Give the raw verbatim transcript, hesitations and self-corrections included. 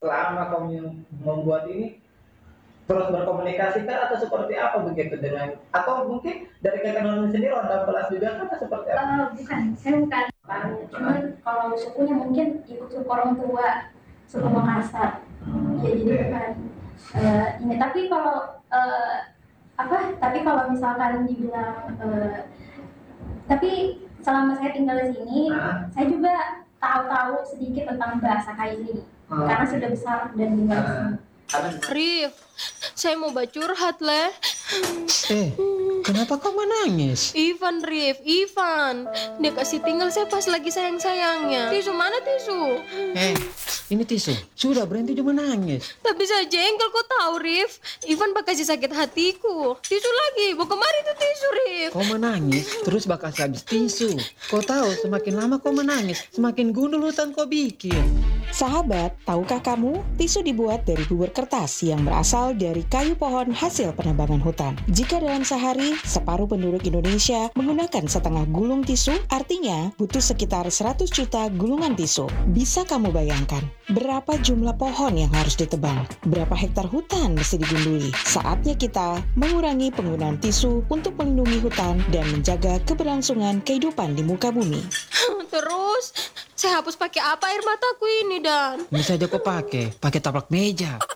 selama kamu membuat ini terus berkomunikasi kah atau seperti apa begitu dengan atau mungkin dari kakak Noni sendiri ronda belas juga kan atau seperti apa? Uh, bukan, saya bukan. Cuman kalau sukunya mungkin ikut suku orang tua, suku Makassar. Ya jadi bukan uh, ini. Tapi kalau uh, apa? Tapi kalau misalkan dibilang, uh, tapi selama saya tinggal di sini, Ah. saya juga tahu-tahu sedikit tentang bahasa Kaili Ah. karena sudah besar dan tinggal di sini. Rif, saya mau curhat leh. Eh, kenapa kau menangis? Ivan, Rif, Ivan. Dia kasih tinggal saya pas lagi sayang-sayangnya. Tisu mana tisu? Eh, ini tisu. Sudah berhenti cuma menangis. Tapi saya jengkel kok tahu, Rif. Ivan bakal kasih sakit hatiku. Tisu lagi, mau kemari tuh tisu, Rif. Kau menangis, terus bakal habis tisu. Kau tahu, semakin lama kau menangis, semakin gundul hutan kau bikin. Sahabat, tahukah kamu tisu dibuat dari bubur kertas yang berasal dari kayu pohon hasil penambangan hutan. Jika dalam sehari, separuh penduduk Indonesia menggunakan setengah gulung tisu, artinya butuh sekitar seratus juta gulungan tisu. Bisa kamu bayangkan berapa jumlah pohon yang harus ditebang? Berapa hektar hutan mesti digunduli? Saatnya kita mengurangi penggunaan tisu untuk melindungi hutan dan menjaga keberlangsungan kehidupan di muka bumi. Terus, saya hapus pakai apa air mataku ini, Dan? Ini saja kau pakai, pakai taplak meja.